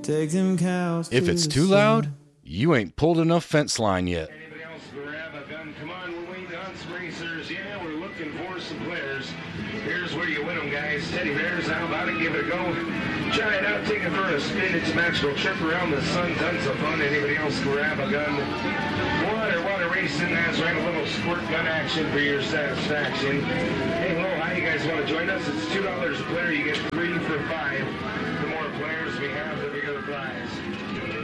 Take them cows. If it's too loud, you ain't pulled enough fence line yet. Anybody else grab a gun? Come on, we're waiting on some racers. Yeah, we're looking for some players. Here's where you win them, guys. Teddy bears, how about it? Give it a go. Try it out, take it for a spin. It's a magical trip around the sun. Tons of fun. Anybody else grab a gun? Water racing. That's right, a little squirt gun action for your satisfaction. Hey, hello, hi, you guys want to join us? It's $2 a player. You get 3 for $5. The more players we have, the bigger the prize.